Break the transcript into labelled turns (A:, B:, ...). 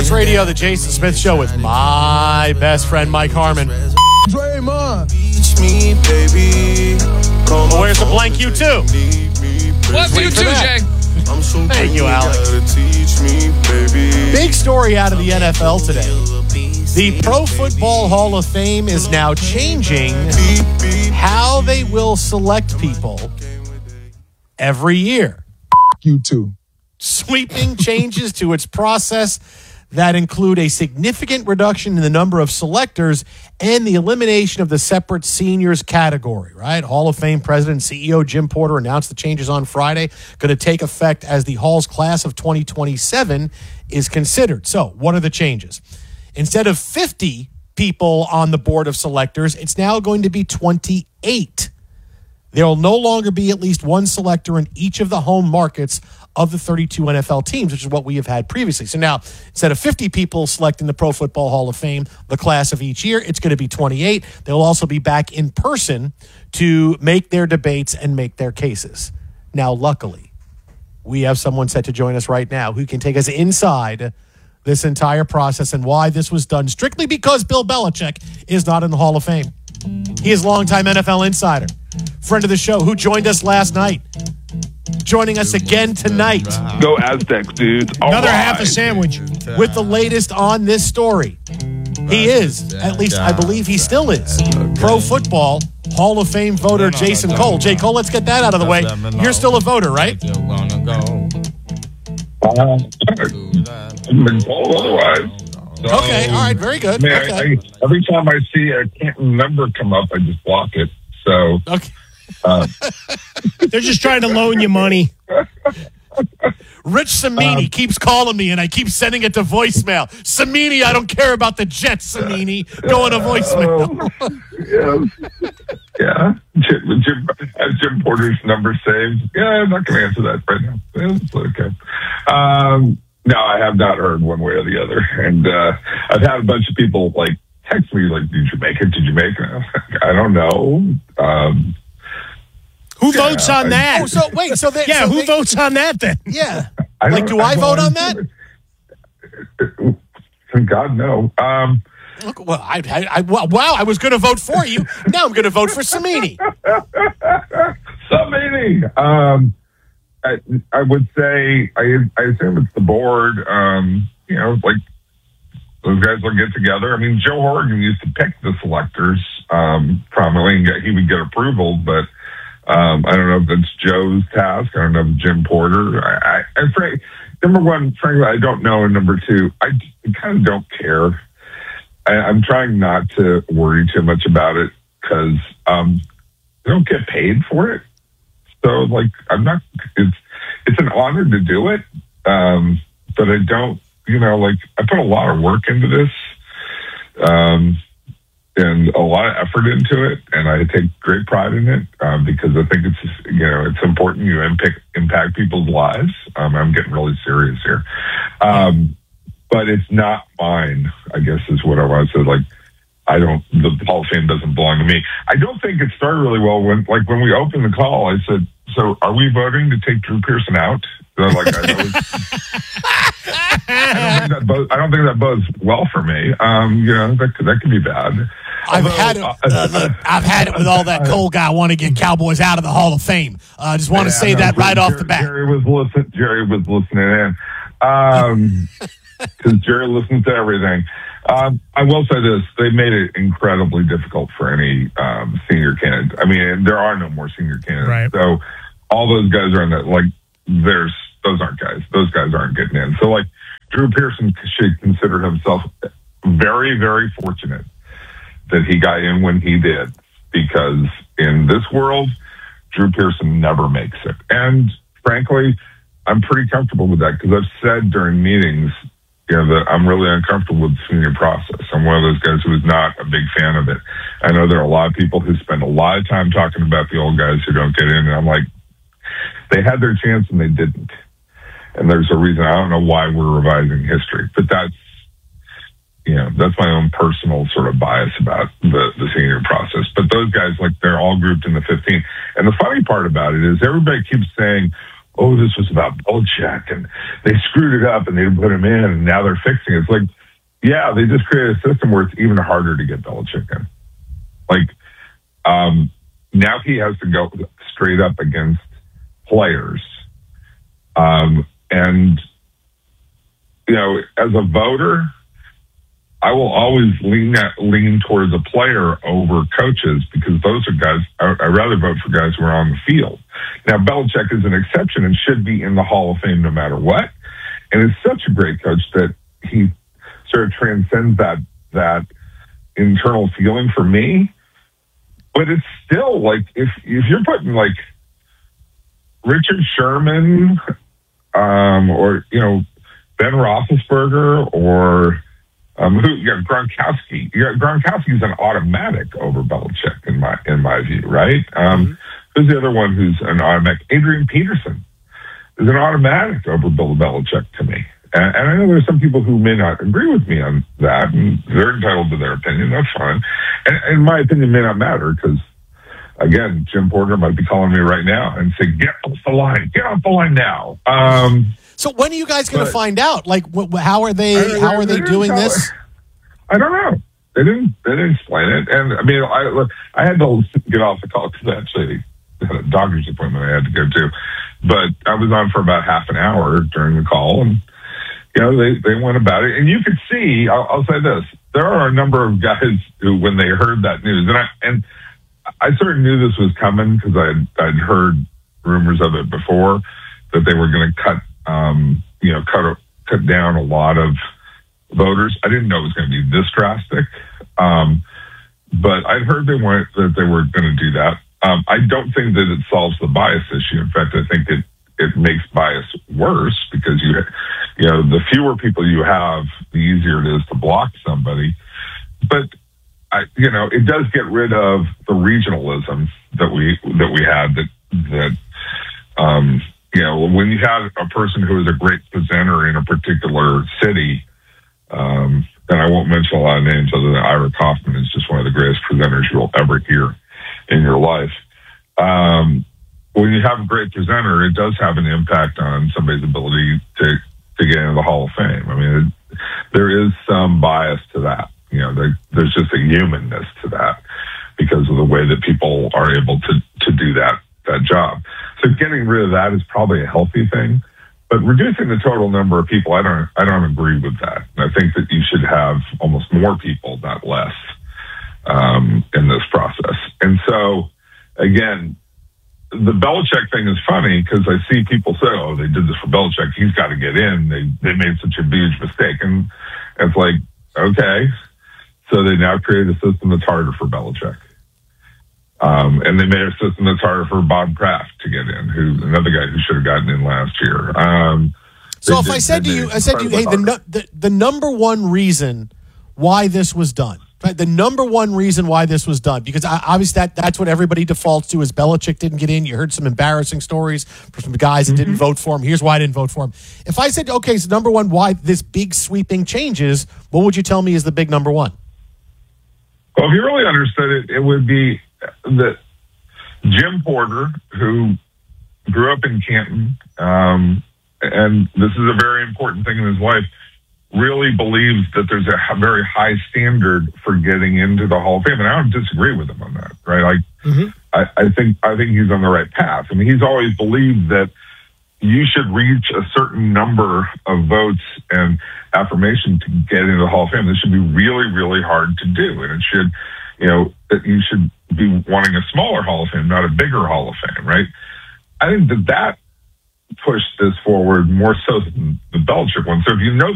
A: Sports Radio, the Jason Smith Show with my best friend, Mike Harmon.
B: Draymond.
A: Well, where's the blank you too?
C: What for you too, Jay?
A: Thank you, Alex. Big story out of the NFL today. The Pro Football Hall of Fame is now changing how they will select people every year.
B: You too.
A: Sweeping changes to its process that include a significant reduction in the number of selectors and the elimination of the separate seniors category, right? Hall of Fame President and CEO Jim Porter announced the changes on Friday, going to take effect as the Hall's class of 2027 is considered. So, what are the changes? Instead of 50 people on the board of selectors, it's now going to be 28. There will no longer be at least one selector in each of the home markets of the 32 NFL teams, which is what we have had previously. So now, instead of 50 people selecting the Pro Football Hall of Fame, the class of each year, it's going to be 28. They'll also be back in person to make their debates and make their cases. Now, luckily, we have someone set to join us right now who can take us inside this entire process and why this was done strictly because Bill Belichick is not in the Hall of Fame. He is longtime NFL insider, friend of the show, who joined us last night. Joining us again tonight.
D: Go Aztecs, dudes.
E: Another half a sandwich.
A: With the latest on this story. He is, at least I believe he still is, Pro Football Hall of Fame voter Jason Cole. Jay Cole, let's get that out of the way. You're still a voter, right?
D: Otherwise.
A: Okay, all right, very good.
D: Man,
A: Okay.
D: every time I see a Canton number come up, I just block it. So,
A: Okay.
E: They're just trying to loan you money.
A: Rich Samini keeps calling me, and I keep sending it to voicemail. Samini, I don't care about the Jets, Samini. Going to voicemail.
D: Yeah. Jim Porter's number saved. Yeah, I'm not going to answer that right now. It's okay. No, I have not heard one way or the other. And I've had a bunch of people, like, text me, like, did you make it? Did you make it? I don't know.
E: Who votes on that?
A: Oh, so wait, so they,
E: yeah,
A: so
E: who
A: they,
E: votes on that then?
A: Yeah. Do I vote on that?
D: God, no.
A: Well, wow, I was going to vote for you. Now I'm going to vote for Samini.
D: Samini. I would say, I assume it's the board, like those guys will get together. I mean, Joe Horgan used to pick the selectors prominently, and he would get approval, but I don't know if that's Joe's task. I don't know if Jim Porter. Number one, frankly, I don't know. And number two, I kind of don't care. I'm trying not to worry too much about it because I don't get paid for it. So, like, I'm not. It's an honor to do it, but I don't. I put a lot of work into this. And a lot of effort into it, and I take great pride in it because I think it's important you impact people's lives. I'm getting really serious here, but it's not mine, I guess is what I want to say. Like, the Hall of Fame doesn't belong to me. I don't think it started really well when we opened the call. I said, "So are we voting to take Drew Pearson out?" I don't think that bodes well for me. That could be bad.
A: I've had it with all that Cole guy want to get Cowboys out of the Hall of Fame. I just want to say that right off the bat.
D: Jerry was listening in because Jerry listens to everything. I will say this: they made it incredibly difficult for any senior candidate. I mean, there are no more senior candidates,
E: right.
D: So all those guys are in that. Like, those aren't guys. Those guys aren't getting in. So, like, Drew Pearson should consider himself very, very fortunate that he got in when he did, because in this world, Drew Pearson never makes it. And frankly, I'm pretty comfortable with that because I've said during meetings, that I'm really uncomfortable with the senior process. I'm one of those guys who is not a big fan of it. I know there are a lot of people who spend a lot of time talking about the old guys who don't get in, and I'm like, they had their chance and they didn't. And there's a reason. I don't know why we're revising history, but that's my own personal sort of bias about the senior process. But those guys, like, they're all grouped in the 15. And the funny part about it is everybody keeps saying, oh, this was about Belichick and they screwed it up and they didn't put him in and now they're fixing it. It's like, yeah, they just created a system where it's even harder to get Belichick in. Like, now he has to go straight up against players. And, you know, as a voter, I will always lean towards a player over coaches because those are guys, I'd rather vote for guys who are on the field. Now, Belichick is an exception and should be in the Hall of Fame no matter what. And is such a great coach that he sort of transcends that internal feeling for me. But it's still like, if you're putting like Richard Sherman, or, you know, Ben Roethlisberger or, you got Gronkowski. Gronkowski's an automatic over Belichick in my view, right? Who's the other one who's an automatic? Adrian Peterson is an automatic over Bill Belichick to me. And I know there's some people who may not agree with me on that, and they're entitled to their opinion. That's fine. And my opinion may not matter because, again, Jim Porter might be calling me right now and say, "Get off the line! Get off the line now!"
A: So when are you guys going to find out? Like, how are they doing this?
D: I don't know. They didn't explain it. And I mean, I had to get off the call because I actually had a doctor's appointment I had to go to. But I was on for about half an hour during the call, and you know they went about it. And you could see. I'll say this: there are a number of guys who, when they heard that news, and I sort of knew this was coming because I'd heard rumors of it before that they were going to cut down a lot of voters. I didn't know it was going to be this drastic, but I'd heard that they were going to do that. I don't think that it solves the bias issue. In fact, I think it makes bias worse because you know the fewer people you have, the easier it is to block somebody. But it does get rid of the regionalism that we had. That when you have a person who is a great presenter in a particular city, and I won't mention a lot of names other than Ira Kaufman is just one of the greatest presenters you'll ever hear in your life. When you have a great presenter, it does have an impact on somebody's ability to get into the Hall of Fame. I mean, there is some bias to that. You know, there's just a humanness to that because of the way that people are able to do that job. So getting rid of that is probably a healthy thing, but reducing the total number of people, I don't agree with that. I think that you should have almost more people, not less, in this process. And so, again, the Belichick thing is funny because I see people say, "Oh, they did this for Belichick. He's got to get in. They made such a huge mistake," and it's like, okay. So they now created a system that's harder for Belichick. And they made a system that's harder for Bob Kraft to get in, who's another guy who should have gotten in last year.
A: So if I said to you, hey, the number one reason why this was done, right? The number one reason why this was done, because obviously that's what everybody defaults to is Belichick didn't get in. You heard some embarrassing stories from guys that didn't vote for him. Here's why I didn't vote for him. If I said, okay, so number one, why this big sweeping changes, what would you tell me is the big number one?
D: Well, if you really understood it, it would be that Jim Porter, who grew up in Canton, and this is a very important thing in his life, really believes that there's a very high standard for getting into the Hall of Fame. And I don't disagree with him on that, right? I think he's on the right path. I mean, he's always believed that you should reach a certain number of votes and affirmation to get into the Hall of Fame. This should be really, really hard to do. And it should, that you should be wanting a smaller Hall of Fame, not a bigger Hall of Fame, right? I think that pushed this forward more so than the Belichick one. So if you know